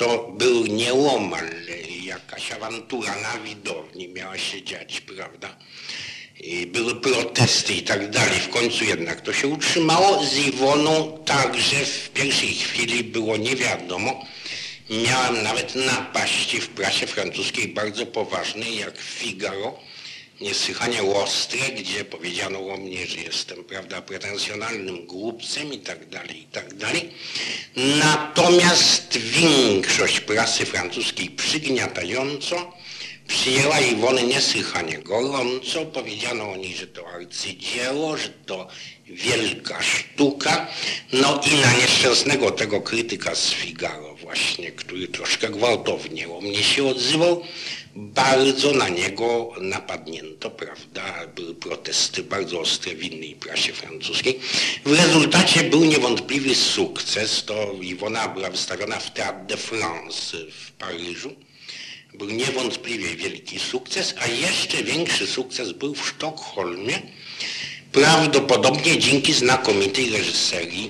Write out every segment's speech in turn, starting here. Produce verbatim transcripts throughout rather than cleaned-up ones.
to był nieomal jakaś awantura na widowni miała się dziać, prawda? I były protesty i tak dalej. W końcu jednak to się utrzymało. Z Iwoną także w pierwszej chwili było nie wiadomo. Miałem nawet napaści w prasie francuskiej bardzo poważnej, jak Figaro, niesłychanie ostre, gdzie powiedziano o mnie, że jestem, prawda, pretensjonalnym głupcem i tak dalej, i tak dalej. Natomiast większość prasy francuskiej przygniatająco przyjęła Iwonę niesłychanie gorąco. Powiedziano o niej, że to arcydzieło, że to wielka sztuka. No i na nieszczęsnego tego krytyka z Figaro właśnie, który troszkę gwałtownie o mnie się odzywał, bardzo na niego napadnięto, prawda? Były protesty bardzo ostre w innej prasie francuskiej. W rezultacie był niewątpliwy sukces. To Iwona była wystawiona w Théâtre de France w Paryżu. Był niewątpliwie wielki sukces, a jeszcze większy sukces był w Sztokholmie. Prawdopodobnie dzięki znakomitej reżyserii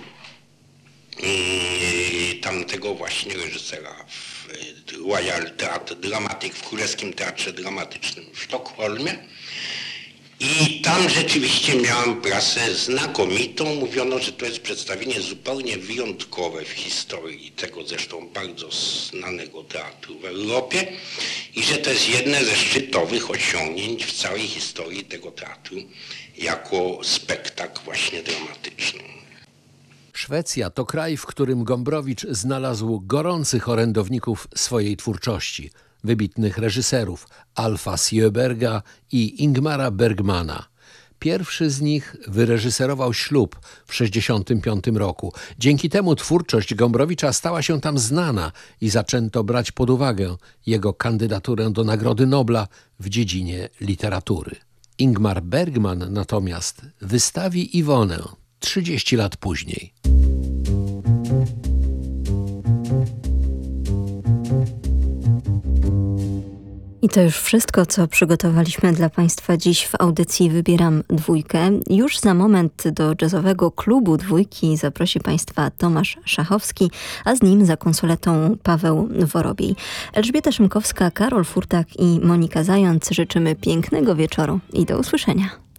yy, tamtego właśnie reżysera w Royal Theatre Dramatique, w Królewskim Teatrze Dramatycznym w Sztokholmie. I tam rzeczywiście miałem prasę znakomitą. Mówiono, że to jest przedstawienie zupełnie wyjątkowe w historii tego zresztą bardzo znanego teatru w Europie i że to jest jedne ze szczytowych osiągnięć w całej historii tego teatru jako spektakl właśnie dramatyczny. Szwecja to kraj, w którym Gombrowicz znalazł gorących orędowników swojej twórczości, wybitnych reżyserów Alfa Sjöberga i Ingmara Bergmana. Pierwszy z nich wyreżyserował Ślub w tysiąc dziewięćset sześćdziesiątym piątym roku. Dzięki temu twórczość Gombrowicza stała się tam znana i zaczęto brać pod uwagę jego kandydaturę do Nagrody Nobla w dziedzinie literatury. Ingmar Bergman natomiast wystawi Iwonę trzydzieści lat później. I to już wszystko, co przygotowaliśmy dla Państwa dziś w audycji Wybieram Dwójkę. Już za moment do jazzowego klubu Dwójki zaprosi Państwa Tomasz Szachowski, a z nim za konsoletą Paweł Worobiej. Elżbieta Szymkowska, Karol Furtak i Monika Zając życzymy pięknego wieczoru i do usłyszenia.